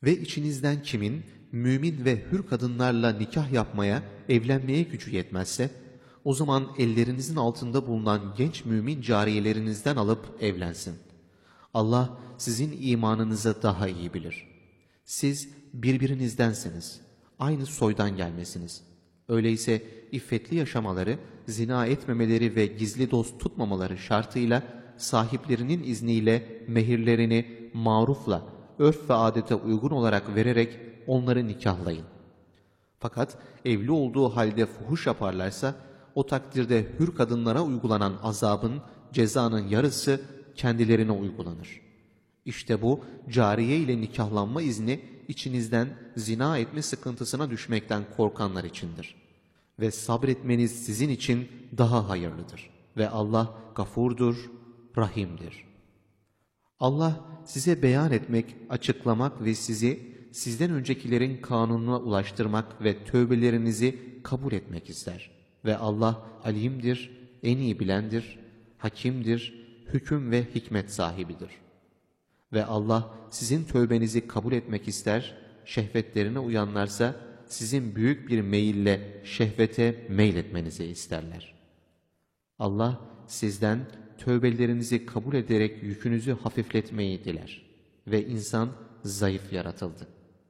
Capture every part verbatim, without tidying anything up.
Ve içinizden kimin mümin ve hür kadınlarla nikah yapmaya, evlenmeye gücü yetmezse, o zaman ellerinizin altında bulunan genç mümin cariyelerinizden alıp evlensin. Allah sizin imanınızı daha iyi bilir. Siz birbirinizdensiniz, aynı soydan gelmesiniz. Öyleyse iffetli yaşamaları, zina etmemeleri ve gizli dost tutmamaları şartıyla sahiplerinin izniyle mehirlerini marufla, örf ve adete uygun olarak vererek onları nikahlayın. Fakat evli olduğu halde fuhuş yaparlarsa, o takdirde hür kadınlara uygulanan azabın, cezanın yarısı kendilerine uygulanır. İşte bu cariye ile nikahlanma izni içinizden zina etme sıkıntısına düşmekten korkanlar içindir. Ve sabretmeniz sizin için daha hayırlıdır. Ve Allah gafurdur, rahimdir. Allah size beyan etmek, açıklamak ve sizi sizden öncekilerin kanununa ulaştırmak ve tövbelerinizi kabul etmek ister. Ve Allah alimdir, en iyi bilendir, hakimdir, hüküm ve hikmet sahibidir. Ve Allah sizin tövbenizi kabul etmek ister, şehvetlerine uyanlarsa sizin büyük bir meyille şehvete meyletmenizi isterler. Allah sizden tövbelerinizi kabul ederek yükünüzü hafifletmeyi diler. Ve insan zayıf yaratıldı.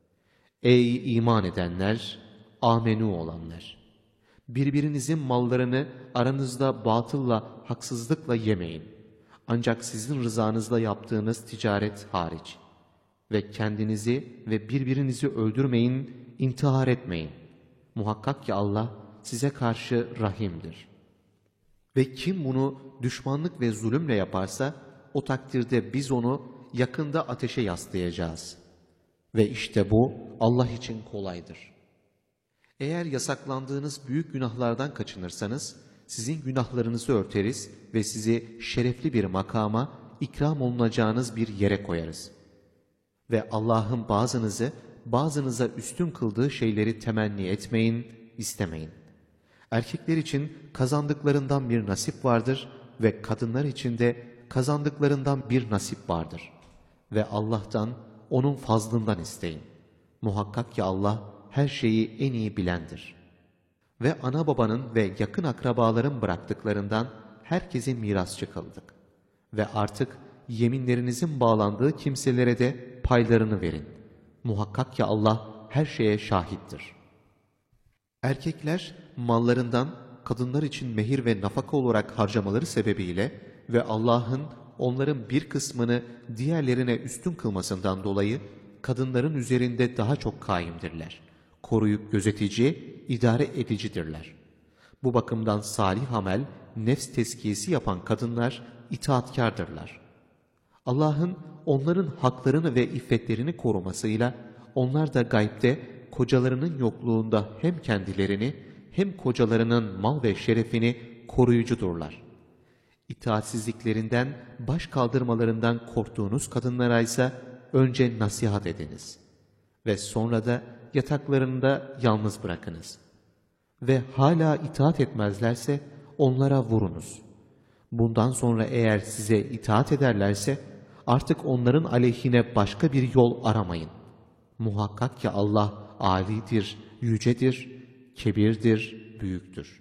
Ey iman edenler, amenü olanlar! Birbirinizin mallarını aranızda batılla, haksızlıkla yemeyin. Ancak sizin rızanızla yaptığınız ticaret hariç. Ve kendinizi ve birbirinizi öldürmeyin, intihar etmeyin. Muhakkak ki Allah size karşı rahimdir. Ve kim bunu düşmanlık ve zulümle yaparsa, o takdirde biz onu yakında ateşe yaslayacağız. Ve işte bu Allah için kolaydır. Eğer yasaklandığınız büyük günahlardan kaçınırsanız, sizin günahlarınızı örteriz ve sizi şerefli bir makama, ikram olunacağınız bir yere koyarız. Ve Allah'ın bazınızı, bazınıza üstün kıldığı şeyleri temenni etmeyin, istemeyin. Erkekler için kazandıklarından bir nasip vardır ve kadınlar için de kazandıklarından bir nasip vardır. Ve Allah'tan, onun fazlından isteyin. Muhakkak ki Allah her şeyi en iyi bilendir. Ve ana babanın ve yakın akrabaların bıraktıklarından herkese mirasçı kıldık. Ve artık yeminlerinizin bağlandığı kimselere de paylarını verin. Muhakkak ki Allah her şeye şahittir. Erkekler mallarından kadınlar için mehir ve nafaka olarak harcamaları sebebiyle ve Allah'ın onların bir kısmını diğerlerine üstün kılmasından dolayı kadınların üzerinde daha çok kaimdirler. Koruyup gözetici, idare edicidirler. Bu bakımdan salih amel, nefs tezkiyesi yapan kadınlar itaatkardırlar. Allah'ın onların haklarını ve iffetlerini korumasıyla onlar da gaybde kocalarının yokluğunda hem kendilerini hem kocalarının mal ve şerefini koruyucudurlar. İtaatsizliklerinden, baş kaldırmalarından korktuğunuz kadınlara ise önce nasihat ediniz ve sonra da yataklarında yalnız bırakınız. Ve hala itaat etmezlerse onlara vurunuz. Bundan sonra eğer size itaat ederlerse artık onların aleyhine başka bir yol aramayın. Muhakkak ki Allah âlidir, yücedir, kebirdir, büyüktür.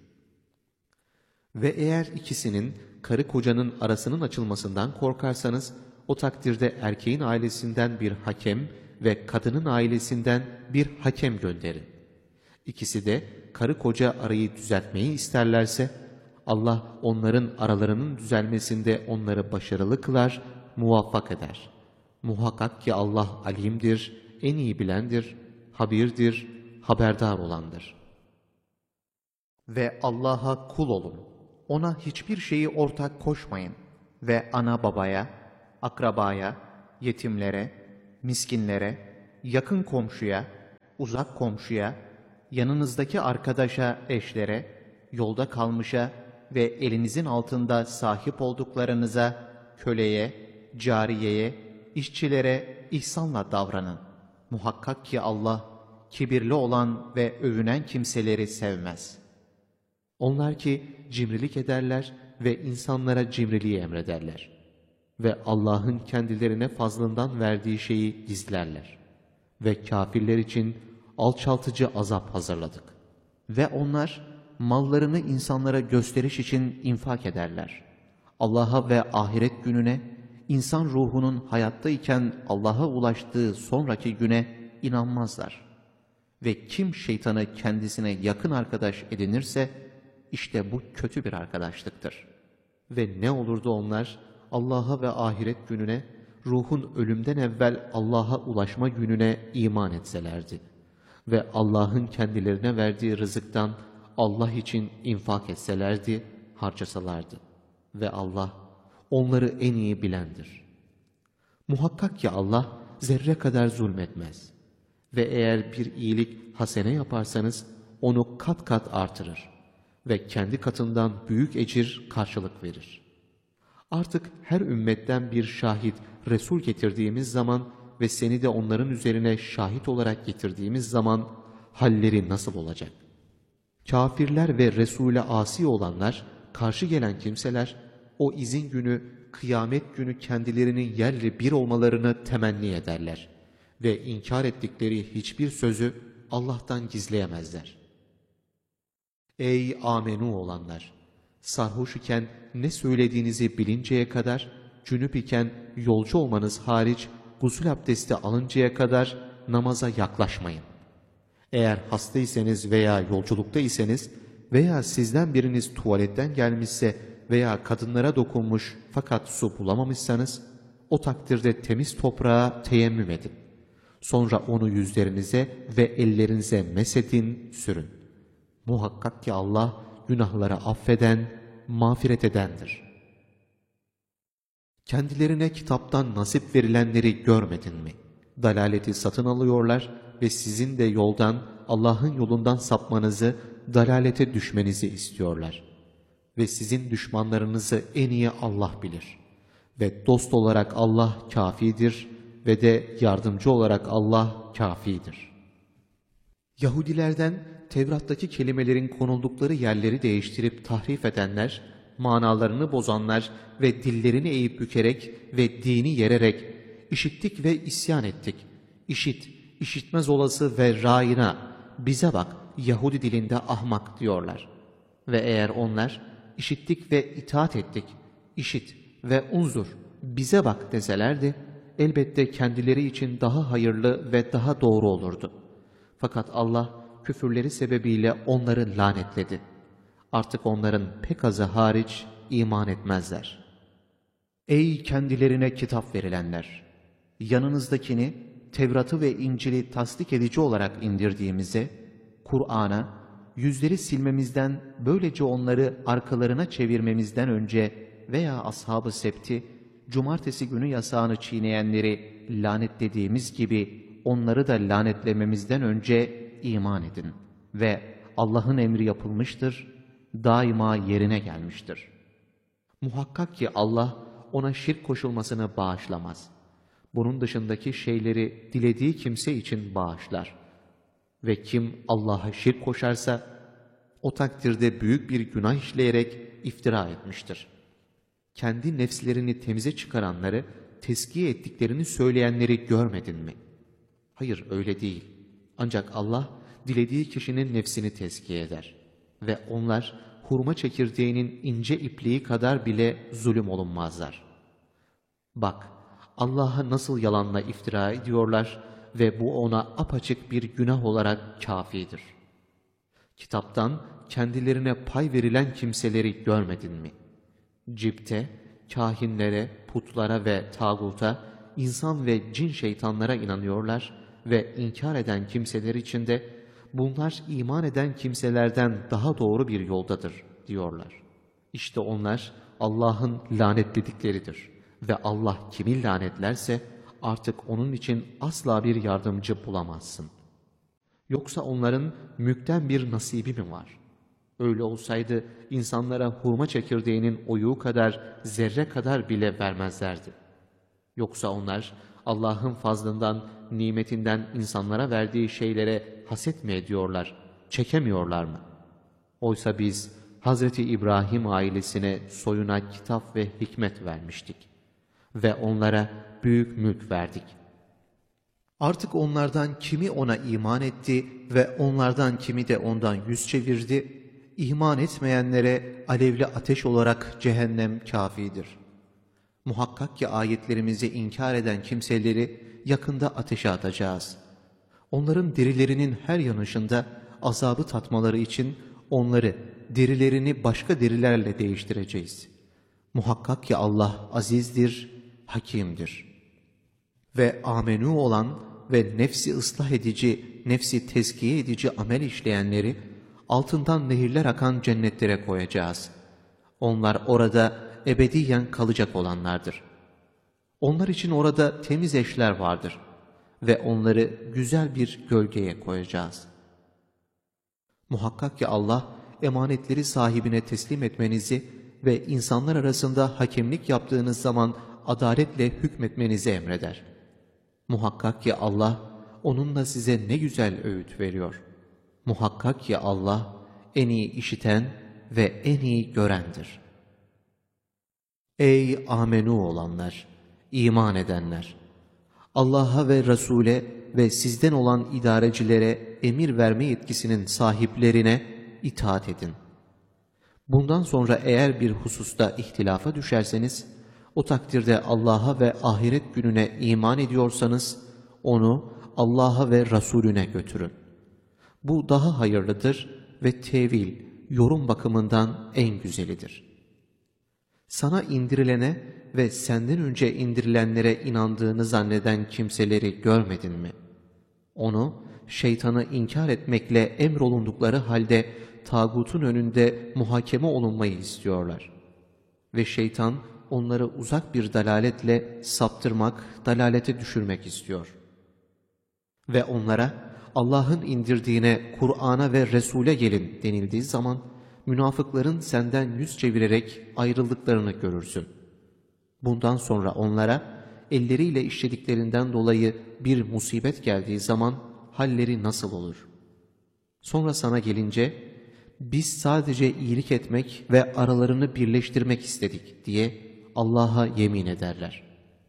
Ve eğer ikisinin, karı kocanın arasının açılmasından korkarsanız, o takdirde erkeğin ailesinden bir hakem ve kadının ailesinden bir hakem gönderin. İkisi de karı koca arayı düzeltmeyi isterlerse, Allah onların aralarının düzelmesinde onları başarılı kılar, muvaffak eder. Muhakkak ki Allah alimdir, en iyi bilendir, habirdir, haberdar olandır. Ve Allah'a kul olun. Ona hiçbir şeyi ortak koşmayın. Ve ana babaya, akrabaya, yetimlere, miskinlere, yakın komşuya, uzak komşuya, yanınızdaki arkadaşa, eşlere, yolda kalmışa ve elinizin altında sahip olduklarınıza, köleye, cariyeye, işçilere ihsanla davranın. Muhakkak ki Allah, kibirli olan ve övünen kimseleri sevmez. Onlar ki cimrilik ederler ve insanlara cimriliği emrederler. Ve Allah'ın kendilerine fazlından verdiği şeyi gizlerler. ve kafirler için alçaltıcı azap hazırladık. Ve onlar mallarını insanlara gösteriş için infak ederler. Allah'a ve ahiret gününe, insan ruhunun hayattayken Allah'a ulaştığı sonraki güne inanmazlar. Ve kim şeytanı kendisine yakın arkadaş edinirse, işte bu kötü bir arkadaşlıktır. Ve ne olurdu onlar Allah'a ve ahiret gününe, ruhun ölümden evvel Allah'a ulaşma gününe iman etselerdi. Ve Allah'ın kendilerine verdiği rızıktan Allah için infak etselerdi, harcasalardı. Ve Allah onları en iyi bilendir. Muhakkak ki Allah zerre kadar zulmetmez. Ve eğer bir iyilik hasene yaparsanız onu kat kat artırır. Ve kendi katından büyük ecir karşılık verir. Artık her ümmetten bir şahit, Resul getirdiğimiz zaman ve seni de onların üzerine şahit olarak getirdiğimiz zaman halleri nasıl olacak? Kafirler ve Resul'e asi olanlar, karşı gelen kimseler, o izin günü, kıyamet günü kendilerinin yerle bir olmalarını temenni ederler. Ve inkar ettikleri hiçbir sözü Allah'tan gizleyemezler. Ey amenu olanlar! Sarhoş iken ne söylediğinizi bilinceye kadar, cünüp iken yolcu olmanız hariç gusül abdesti alıncaya kadar namaza yaklaşmayın. Eğer hastaysanız veya yolculuktaysanız veya sizden biriniz tuvaletten gelmişse veya kadınlara dokunmuş fakat su bulamamışsanız, o takdirde temiz toprağa teyemmüm edin. Sonra onu yüzlerinize ve ellerinize mesedin, sürün. Muhakkak ki Allah günahları affeden, mağfiret edendir. Kendilerine kitaptan nasip verilenleri görmedin mi? Dalaleti satın alıyorlar ve sizin de yoldan, Allah'ın yolundan sapmanızı, dalalete düşmenizi istiyorlar. Ve sizin düşmanlarınızı en iyi Allah bilir. Ve dost olarak Allah kafidir ve de yardımcı olarak Allah kafidir. Yahudilerden Tevrat'taki kelimelerin konuldukları yerleri değiştirip tahrif edenler, manalarını bozanlar ve dillerini eğip bükerek ve dini yererek, işittik ve isyan ettik. İşit, işitmez olası ve râina, bize bak, Yahudi dilinde ahmak diyorlar. Ve eğer onlar, işittik ve itaat ettik, işit ve unzur, bize bak deselerdi, elbette kendileri için daha hayırlı ve daha doğru olurdu. Fakat Allah, küfürleri sebebiyle onları lanetledi. Artık onların pek azı hariç iman etmezler. Ey kendilerine kitap verilenler! Yanınızdakini, Tevrat'ı ve İncil'i tasdik edici olarak indirdiğimize, Kur'an'a, yüzleri silmemizden, böylece onları arkalarına çevirmemizden önce veya ashab-ı septi, cumartesi günü yasağını çiğneyenleri lanetlediğimiz gibi onları da lanetlememizden önce iman edin. Ve Allah'ın emri yapılmıştır, daima yerine gelmiştir. Muhakkak ki Allah ona şirk koşulmasını bağışlamaz. Bunun dışındaki şeyleri dilediği kimse için bağışlar. Ve kim Allah'a şirk koşarsa, o takdirde büyük bir günah işleyerek iftira etmiştir. Kendi nefslerini temize çıkaranları, tezkiye ettiklerini söyleyenleri görmedin mi? Hayır, öyle değil. Ancak Allah, dilediği kişinin nefsini tezkiye eder. Ve onlar, hurma çekirdeğinin ince ipliği kadar bile zulüm olunmazlar. Bak, Allah'a nasıl yalanla iftira ediyorlar ve bu ona apaçık bir günah olarak kafidir. Kitaptan kendilerine pay verilen kimseleri görmedin mi? Cipte, kahinlere, putlara ve tağuta, insan ve cin şeytanlara inanıyorlar ve inkar eden kimseler için de bunlar iman eden kimselerden daha doğru bir yoldadır diyorlar. İşte onlar Allah'ın lanetledikleridir ve Allah kimi lanetlerse artık onun için asla bir yardımcı bulamazsın. Yoksa onların mülkten bir nasibi mi var? Öyle olsaydı insanlara hurma çekirdeğinin oyuğu kadar, zerre kadar bile vermezlerdi. Yoksa onlar Allah'ın fazlından, nimetinden insanlara verdiği şeylere haset mi ediyorlar, çekemiyorlar mı? Oysa biz Hazreti İbrahim ailesine soyuna kitap ve hikmet vermiştik ve onlara büyük mülk verdik. Artık onlardan kimi ona iman etti ve onlardan kimi de ondan yüz çevirdi, İman etmeyenlere alevli ateş olarak cehennem kâfidir. Muhakkak ki ayetlerimizi inkar eden kimseleri yakında ateşe atacağız. Onların derilerinin her yanışında azabı tatmaları için onları, derilerini başka derilerle değiştireceğiz. Muhakkak ki Allah azizdir, hakimdir. Ve amenü olan ve nefsi ıslah edici, nefsi tezkiye edici amel işleyenleri altından nehirler akan cennetlere koyacağız. Onlar orada ebediyen kalacak olanlardır. Onlar için orada temiz eşler vardır ve onları güzel bir gölgeye koyacağız. Muhakkak ki Allah emanetleri sahibine teslim etmenizi ve insanlar arasında hakemlik yaptığınız zaman adaletle hükmetmenizi emreder. Muhakkak ki Allah onunla size ne güzel öğüt veriyor. Muhakkak ki Allah en iyi işiten ve en iyi görendir. Ey amenü olanlar, iman edenler! Allah'a ve Resul'e ve sizden olan idarecilere emir verme yetkisinin sahiplerine itaat edin. Bundan sonra eğer bir hususta ihtilafa düşerseniz, o takdirde Allah'a ve ahiret gününe iman ediyorsanız, onu Allah'a ve Resulüne götürün. Bu daha hayırlıdır ve tevil, yorum bakımından en güzelidir. Sana indirilene ve senden önce indirilenlere inandığını zanneden kimseleri görmedin mi? Onu, şeytanı inkar etmekle emrolundukları halde tağutun önünde muhakeme olunmayı istiyorlar. Ve şeytan onları uzak bir dalaletle saptırmak, dalalete düşürmek istiyor. Ve onlara Allah'ın indirdiğine, Kur'an'a ve Resul'e gelin denildiği zaman, münafıkların senden yüz çevirerek ayrıldıklarını görürsün. Bundan sonra onlara elleriyle işlediklerinden dolayı bir musibet geldiği zaman halleri nasıl olur? Sonra sana gelince, biz sadece iyilik etmek ve aralarını birleştirmek istedik diye Allah'a yemin ederler.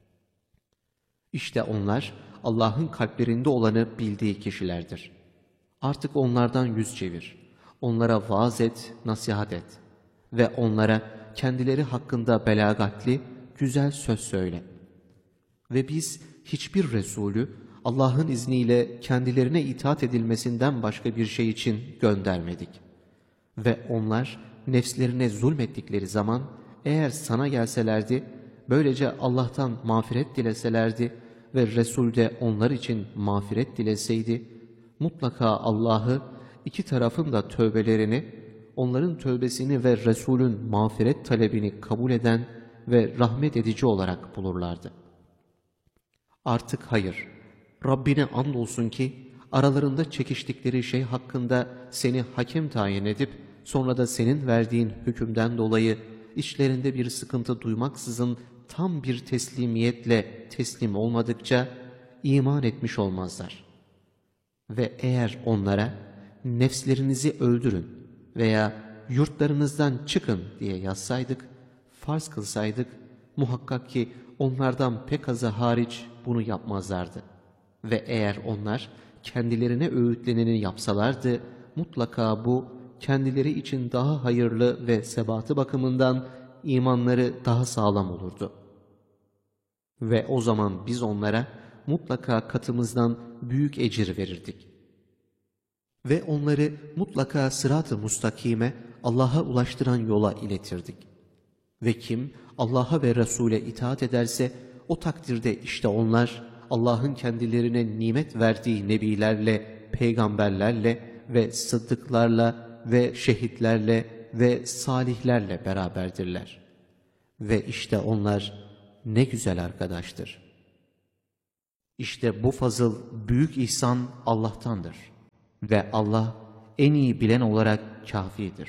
İşte onlar Allah'ın kalplerinde olanı bildiği kişilerdir. Artık onlardan yüz çevir. Onlara vaaz et, nasihat et ve onlara kendileri hakkında belagatli, güzel söz söyle. Ve biz hiçbir Resulü Allah'ın izniyle kendilerine itaat edilmesinden başka bir şey için göndermedik. Ve onlar nefslerine zulmettikleri zaman eğer sana gelselerdi, böylece Allah'tan mağfiret dileselerdi ve Resul de onlar için mağfiret dileseydi, mutlaka Allah'ı, iki tarafın da tövbelerini, onların tövbesini ve Resul'ün mağfiret talebini kabul eden ve rahmet edici olarak bulurlardı. Artık hayır, Rabbine andolsun ki aralarında çekiştikleri şey hakkında seni hakem tayin edip sonra da senin verdiğin hükümden dolayı içlerinde bir sıkıntı duymaksızın tam bir teslimiyetle teslim olmadıkça iman etmiş olmazlar. Ve eğer onlara nefslerinizi öldürün veya yurtlarınızdan çıkın diye yazsaydık, farz kılsaydık, muhakkak ki onlardan pek azı hariç bunu yapmazlardı. Ve eğer onlar kendilerine öğütleneni yapsalardı, mutlaka bu kendileri için daha hayırlı ve sebatı bakımından imanları daha sağlam olurdu. Ve o zaman biz onlara mutlaka katımızdan büyük ecir verirdik. Ve onları mutlaka sırat-ı mustakime, Allah'a ulaştıran yola iletirdik. Ve kim Allah'a ve Resul'e itaat ederse, o takdirde işte onlar Allah'ın kendilerine nimet verdiği nebilerle, peygamberlerle ve sıddıklarla ve şehitlerle ve salihlerle beraberdirler. Ve işte onlar ne güzel arkadaştır. İşte bu fazıl, büyük ihsan Allah'tandır. Ve Allah en iyi bilen olarak kâfidir.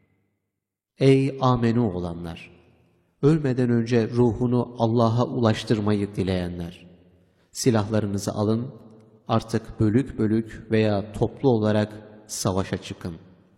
Ey amenü olanlar! Ölmeden önce ruhunu Allah'a ulaştırmayı dileyenler! Silahlarınızı alın, artık bölük bölük veya toplu olarak savaşa çıkın.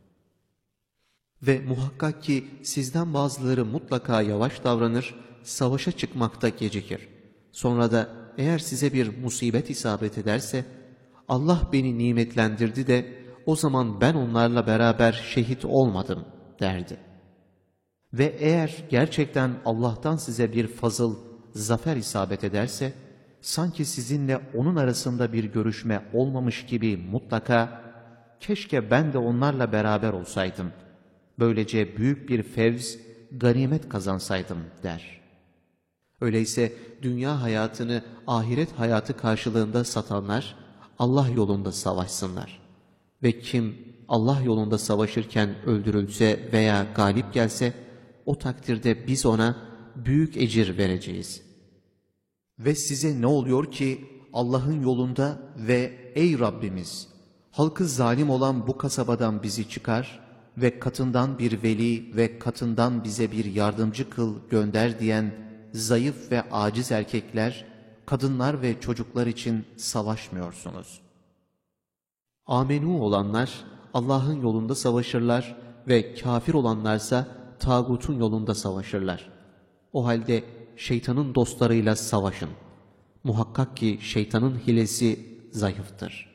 Ve muhakkak ki sizden bazıları mutlaka yavaş davranır, savaşa çıkmakta gecikir. Sonra da eğer size bir musibet isabet ederse, Allah beni nimetlendirdi de o zaman ben onlarla beraber şehit olmadım derdi. Ve eğer gerçekten Allah'tan size bir fazıl, zafer isabet ederse, sanki sizinle onun arasında bir görüşme olmamış gibi mutlaka, keşke ben de onlarla beraber olsaydım, böylece büyük bir fevz, ganimet kazansaydım der. Öyleyse dünya hayatını ahiret hayatı karşılığında satanlar, Allah yolunda savaşsınlar. Ve kim Allah yolunda savaşırken öldürülse veya galip gelse, o takdirde biz ona büyük ecir vereceğiz. Ve size ne oluyor ki Allah'ın yolunda ve ey Rabbimiz, halkı zalim olan bu kasabadan bizi çıkar ve katından bir veli ve katından bize bir yardımcı kıl gönder diyen zayıf ve aciz erkekler, kadınlar ve çocuklar için savaşmıyorsunuz. Amenû olanlar Allah'ın yolunda savaşırlar ve kafir olanlarsa tağutun yolunda savaşırlar. O halde şeytanın dostlarıyla savaşın. Muhakkak ki şeytanın hilesi zayıftır.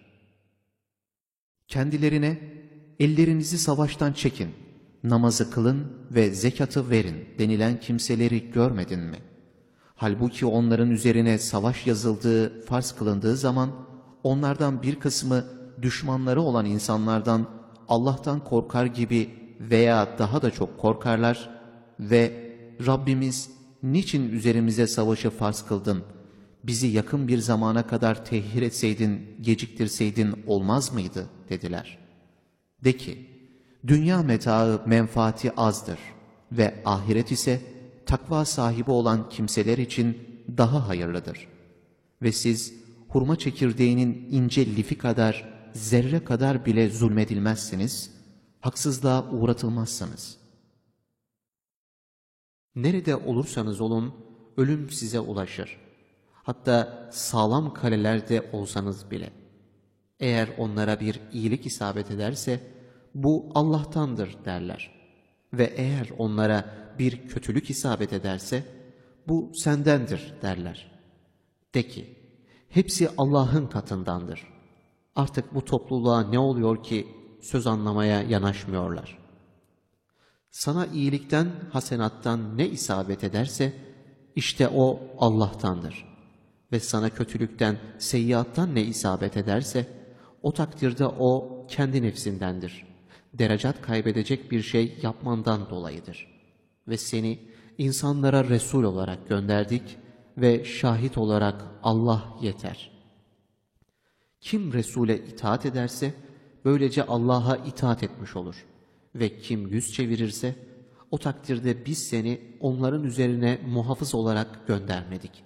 Kendilerine ellerinizi savaştan çekin, namazı kılın ve zekatı verin denilen kimseleri görmedin mi? Halbuki onların üzerine savaş yazıldığı, farz kılındığı zaman onlardan bir kısmı düşmanları olan insanlardan Allah'tan korkar gibi veya daha da çok korkarlar ve Rabbimiz niçin üzerimize savaşı farz kıldın, bizi yakın bir zamana kadar tehir etseydin, geciktirseydin olmaz mıydı dediler. De ki, dünya metaı menfaati azdır ve ahiret ise takva sahibi olan kimseler için daha hayırlıdır. Ve siz hurma çekirdeğinin ince lifi kadar, zerre kadar bile zulmedilmezsiniz, haksızlığa uğratılmazsınız. Nerede olursanız olun, ölüm size ulaşır. Hatta sağlam kalelerde olsanız bile. Eğer onlara bir iyilik isabet ederse, bu Allah'tandır derler. Ve eğer onlara bir kötülük isabet ederse, bu sendendir derler. De ki, hepsi Allah'ın katındandır. Artık bu topluluğa ne oluyor ki söz anlamaya yanaşmıyorlar? Sana iyilikten, hasenattan ne isabet ederse, işte o Allah'tandır. Ve sana kötülükten, seyyiattan ne isabet ederse, o takdirde o kendi nefsindendir. Derecat kaybedecek bir şey yapmandan dolayıdır. Ve seni insanlara Resul olarak gönderdik ve şahit olarak Allah yeter. Kim Resul'e itaat ederse, böylece Allah'a itaat etmiş olur. Ve kim yüz çevirirse, o takdirde biz seni onların üzerine muhafız olarak göndermedik.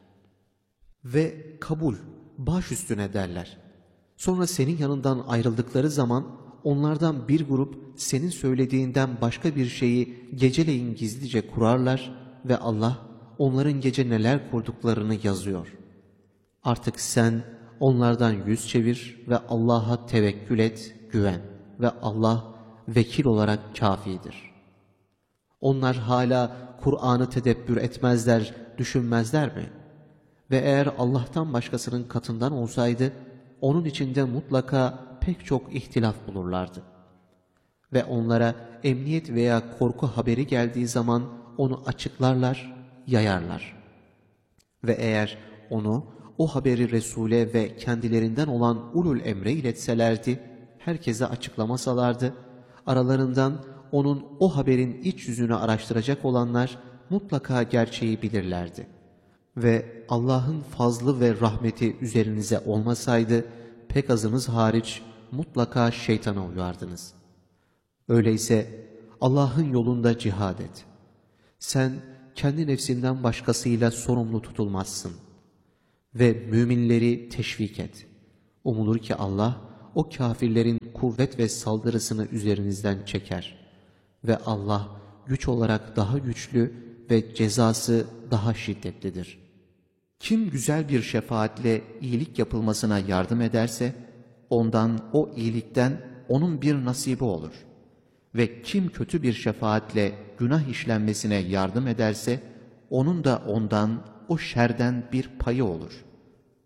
Ve kabul, baş üstüne derler. Sonra senin yanından ayrıldıkları zaman, onlardan bir grup senin söylediğinden başka bir şeyi geceleyin gizlice kurarlar ve Allah onların gece neler kurduklarını yazıyor. Artık sen onlardan yüz çevir ve Allah'a tevekkül et, güven ve Allah vekil olarak kafidir. Onlar hala Kur'an'ı tedebbür etmezler, düşünmezler mi? Ve eğer Allah'tan başkasının katından olsaydı, onun içinde mutlaka pek çok ihtilaf bulurlardı. Ve onlara emniyet veya korku haberi geldiği zaman onu açıklarlar, yayarlar. Ve eğer onu, o haberi Resul'e ve kendilerinden olan ulul emre iletselerdi, herkese açıklamasalardı, aralarından onun o haberin iç yüzünü araştıracak olanlar mutlaka gerçeği bilirlerdi. Ve Allah'ın fazlı ve rahmeti üzerinize olmasaydı, pek azınız hariç mutlaka şeytana uyardınız. Öyleyse Allah'ın yolunda cihad et. Sen kendi nefsinden başkasıyla sorumlu tutulmazsın. Ve müminleri teşvik et. Umulur ki Allah o kafirlerin kuvvet ve saldırısını üzerinizden çeker. Ve Allah güç olarak daha güçlü ve cezası daha şiddetlidir. Kim güzel bir şefaatle iyilik yapılmasına yardım ederse, ondan, o iyilikten onun bir nasibi olur. Ve kim kötü bir şefaatle günah işlenmesine yardım ederse, onun da ondan, o şerden bir payı olur.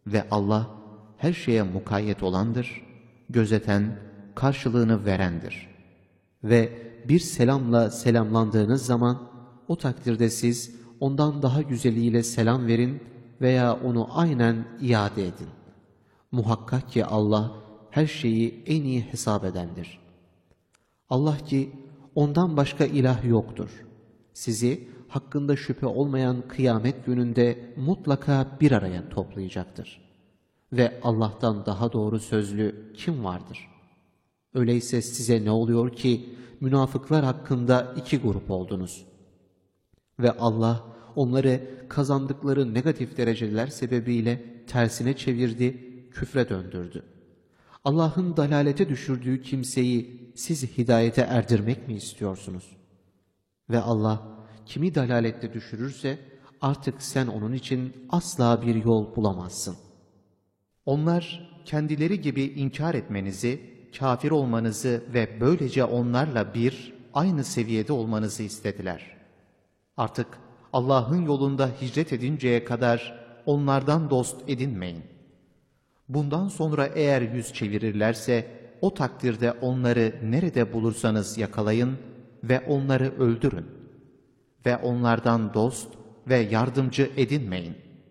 Ve Allah her şeye mukayyet olandır, gözeten, karşılığını verendir. Ve bir selamla selamlandığınız zaman o takdirde siz ondan daha güzeliyle selam verin veya onu aynen iade edin. Muhakkak ki Allah her şeyi en iyi hesap edendir. Allah ki ondan başka ilah yoktur. Sizi hakkında şüphe olmayan kıyamet gününde mutlaka bir araya toplayacaktır. Ve Allah'tan daha doğru sözlü kim vardır? Öyleyse size ne oluyor ki münafıklar hakkında iki grup oldunuz? Ve Allah onları kazandıkları negatif dereceler sebebiyle tersine çevirdi, küfre döndürdü. Allah'ın dalalete düşürdüğü kimseyi siz hidayete erdirmek mi istiyorsunuz? Ve Allah kimi dalalette düşürürse artık sen onun için asla bir yol bulamazsın. Onlar kendileri gibi inkar etmenizi, kafir olmanızı ve böylece onlarla bir, aynı seviyede olmanızı istediler. Artık Allah'ın yolunda hicret edinceye kadar onlardan dost edinmeyin. Bundan sonra eğer yüz çevirirlerse o takdirde onları nerede bulursanız yakalayın ve onları öldürün. Ve onlardan dost ve yardımcı edinmeyin.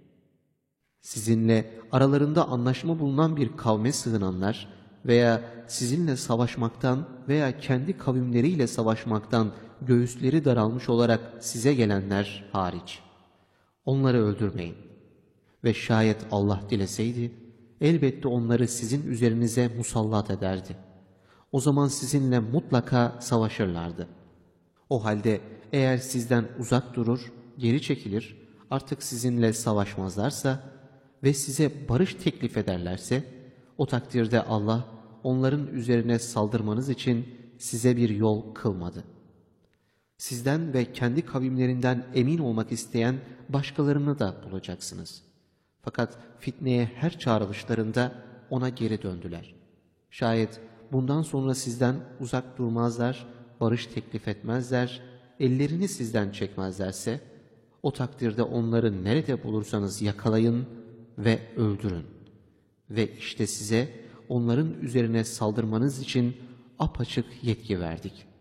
Sizinle aralarında anlaşma bulunan bir kavme sığınanlar veya sizinle savaşmaktan veya kendi kavimleriyle savaşmaktan göğüsleri daralmış olarak size gelenler hariç. Onları öldürmeyin. Ve şayet Allah dileseydi, elbette onları sizin üzerinize musallat ederdi. O zaman sizinle mutlaka savaşırlardı. O halde eğer sizden uzak durur, geri çekilir, artık sizinle savaşmazlarsa ve size barış teklif ederlerse, o takdirde Allah onların üzerine saldırmanız için size bir yol kılmadı. Sizden ve kendi kavimlerinden emin olmak isteyen başkalarını da bulacaksınız. Fakat fitneye her çağrılışlarında ona geri döndüler. Şayet bundan sonra sizden uzak durmazlar, barış teklif etmezler, ellerini sizden çekmezlerse, o takdirde onları nerede bulursanız yakalayın ve öldürün. Ve işte size onların üzerine saldırmanız için apaçık yetki verdik.